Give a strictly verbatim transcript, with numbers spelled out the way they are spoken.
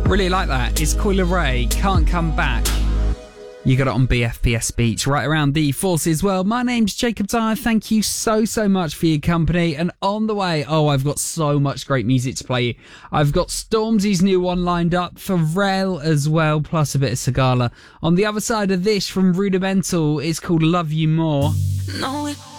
Really like that. It's Coi Leray, Can't Come Back. You got it on B F P S Beats, right around the Forces World. My name's Jacob Dyer. Thank you so, so much for your company. And on the way, oh, I've got so much great music to play you. I've got Stormzy's new one lined up, Pharrell as well, plus a bit of Sigala. On the other side of this, from Rudimental, it's called Love You More. No, it